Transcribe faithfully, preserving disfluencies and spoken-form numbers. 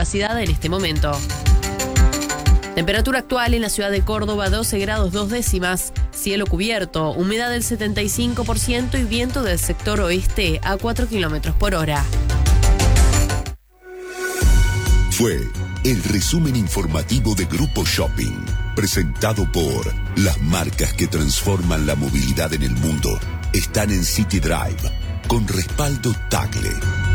capacidad en este momento. Temperatura actual en la ciudad de Córdoba, doce grados dos décimas, cielo cubierto, humedad del setenta y cinco por ciento y viento del sector oeste a cuatro kilómetros por hora. Fue el resumen informativo de Grupo Shopping, presentado por las marcas que transforman la movilidad en el mundo. Están en City Drive, con respaldo Tagle.